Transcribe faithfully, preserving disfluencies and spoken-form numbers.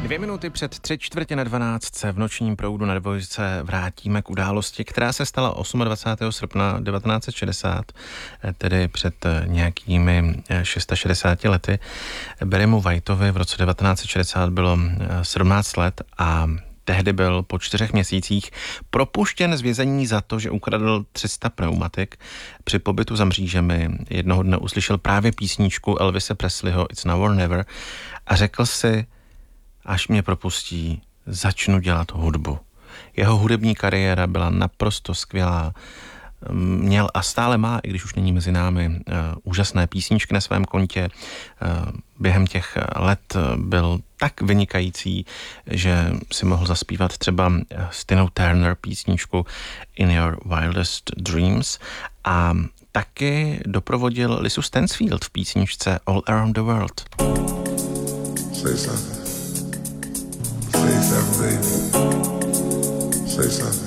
Dvě minuty před tři čtvrtě na dvanáct se v nočním proudu na dvojce vrátíme k události, která se stala dvacátého osmého srpna devatenáct set šedesát, tedy před nějakými šedesáti šesti lety. Barrymu Whiteovi v roce devatenáct set šedesát bylo sedmnáct let a tehdy byl po čtyřech měsících propuštěn z vězení za to, že ukradl tři sta pneumatik. Při pobytu za mřížemi jednoho dne uslyšel právě písničku Elvise Presleyho It's Now or Never a řekl si, až mě propustí, začnu dělat hudbu. Jeho hudební kariéra byla naprosto skvělá. Měl a stále má, i když už není mezi námi, uh, úžasné písničky na svém kontě. Uh, během těch let byl tak vynikající, že si mohl zaspívat třeba s Tinou Turner písničku In Your Wildest Dreams a taky doprovodil Lisu Stansfield v písničce All Around the World. Say something. Say something, baby. Say something.